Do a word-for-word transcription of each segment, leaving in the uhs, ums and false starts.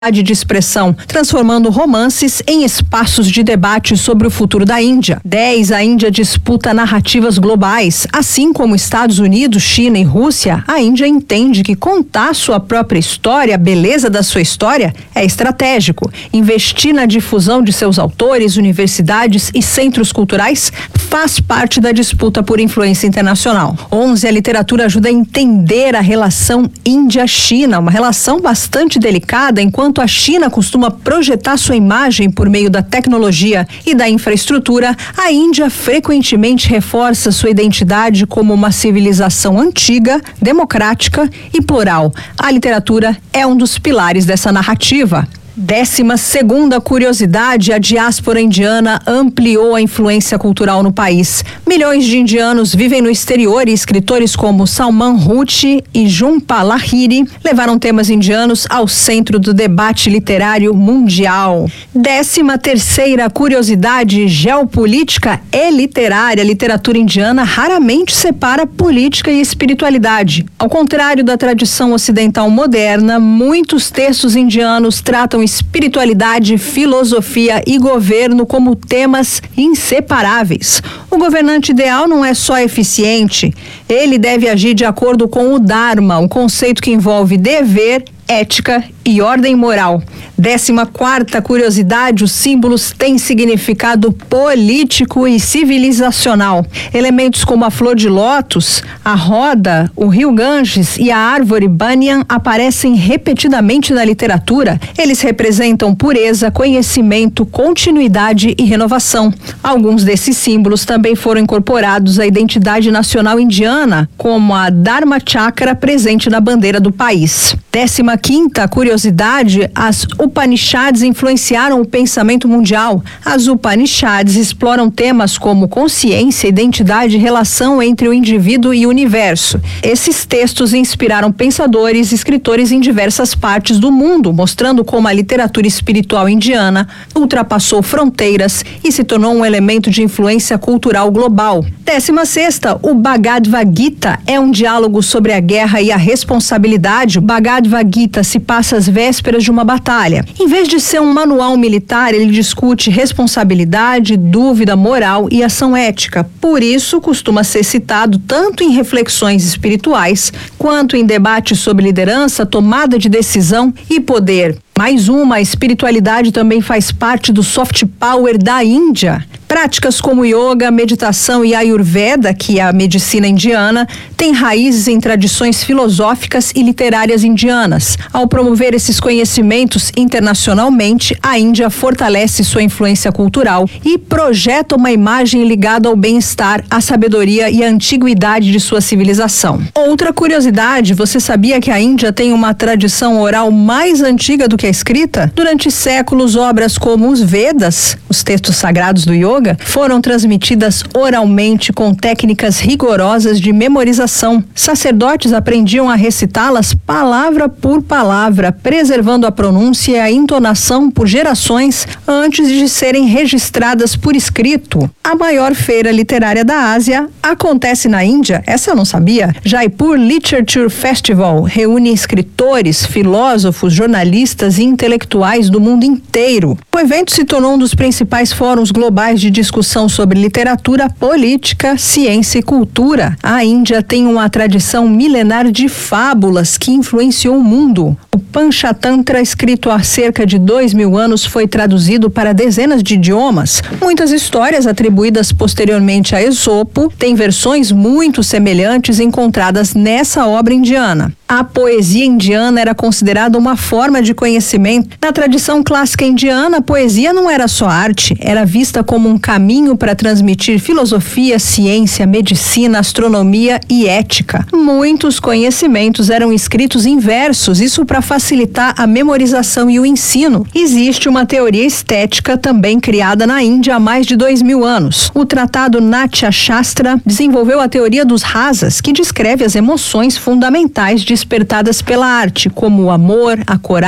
de expressão, transformando romances em espaços de debate sobre o futuro da Índia. dez A Índia disputa narrativas globais. Assim como Estados Unidos, China e Rússia, a Índia entende que contar sua própria história, a beleza da sua história, é estratégico. Investir na difusão de seus autores, universidades e centros culturais faz parte da disputa por influência internacional. onze A literatura ajuda a entender a relação Índia-China, uma relação bastante delicada, enquanto Enquanto a China costuma projetar sua imagem por meio da tecnologia e da infraestrutura, a Índia frequentemente reforça sua identidade como uma civilização antiga, democrática e plural. A literatura é um dos pilares dessa narrativa. Décima segunda curiosidade, a diáspora indiana ampliou a influência cultural no país. Milhões de indianos vivem no exterior e escritores como Salman Rushdie e Jhumpa Lahiri levaram temas indianos ao centro do debate literário mundial. Décima terceira curiosidade, geopolítica e literária. A literatura indiana raramente separa política e espiritualidade. Ao contrário da tradição ocidental moderna, muitos textos indianos tratam espiritualidade, filosofia e governo como temas inseparáveis. O governante ideal não é só eficiente, ele deve agir de acordo com o Dharma, um conceito que envolve dever, ética e ordem moral. Décima quarta curiosidade, os símbolos têm significado político e civilizacional. Elementos como a flor de lótus, a roda, o rio Ganges e a árvore banyan aparecem repetidamente na literatura. Eles representam pureza, conhecimento, continuidade e renovação. Alguns desses símbolos também foram incorporados à identidade nacional indiana, como a Dharma Chakra presente na bandeira do país. Décima quinta curiosidade, as Upanishads influenciaram o pensamento mundial. As Upanishads exploram temas como consciência, identidade e relação entre o indivíduo e o universo. Esses textos inspiraram pensadores e escritores em diversas partes do mundo, mostrando como a literatura espiritual indiana ultrapassou fronteiras e se tornou um elemento de influência cultural global. Décima sexta, o Bhagavad Gita é um diálogo sobre a guerra e a responsabilidade. O Bhagavad Gita se passa às vésperas de uma batalha. Em vez de ser um manual militar, ele discute responsabilidade, dúvida moral e ação ética. Por isso, costuma ser citado tanto em reflexões espirituais, quanto em debates sobre liderança, tomada de decisão e poder. Mais uma, a espiritualidade também faz parte do soft power da Índia. Práticas como yoga, meditação e ayurveda, que é a medicina indiana, têm raízes em tradições filosóficas e literárias indianas. Ao promover esses conhecimentos internacionalmente, a Índia fortalece sua influência cultural e projeta uma imagem ligada ao bem-estar, à sabedoria e à antiguidade de sua civilização. Outra curiosidade, você sabia que a Índia tem uma tradição oral mais antiga do que a escrita? Durante séculos, obras como os Vedas, os textos sagrados do yoga, foram transmitidas oralmente com técnicas rigorosas de memorização. Sacerdotes aprendiam a recitá-las palavra por palavra, preservando a pronúncia e a entonação por gerações antes de serem registradas por escrito. A maior feira literária da Ásia acontece na Índia, essa eu não sabia. Jaipur Literature Festival reúne escritores, filósofos, jornalistas e intelectuais do mundo inteiro. O evento se tornou um dos principais fóruns globais de discussão sobre literatura, política, ciência e cultura. A Índia tem uma tradição milenar de fábulas que influenciou o mundo. O Panchatantra, escrito há cerca de dois mil anos, foi traduzido para dezenas de idiomas. Muitas histórias atribuídas posteriormente a Esopo têm versões muito semelhantes encontradas nessa obra indiana. A poesia indiana era considerada uma forma de conhecimento. Na tradição clássica indiana, a poesia não era só arte, era vista como um caminho para transmitir filosofia, ciência, medicina, astronomia e ética. Muitos conhecimentos eram escritos em versos, isso para facilitar a memorização e o ensino. Existe uma teoria estética também criada na Índia há mais de dois mil anos. O tratado Natya Shastra desenvolveu a teoria dos rasas, que descreve as emoções fundamentais de despertadas pela arte, como o amor, a coragem,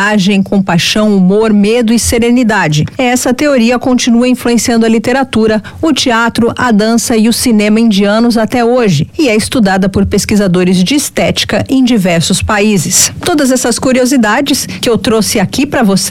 compaixão, humor, medo e serenidade. Essa teoria continua influenciando a literatura, o teatro, a dança e o cinema indianos até hoje e é estudada por pesquisadores de estética em diversos países. Todas essas curiosidades que eu trouxe aqui para você